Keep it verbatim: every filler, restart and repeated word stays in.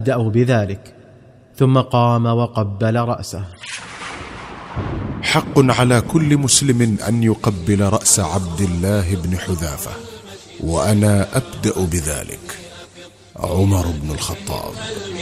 أبدأ بذلك. ثم قام وقبل رأسه. حق على كل مسلم أن يقبل رأس عبد الله بن حذافة، وأنا أبدأ بذلك. عمر بن الخطاب.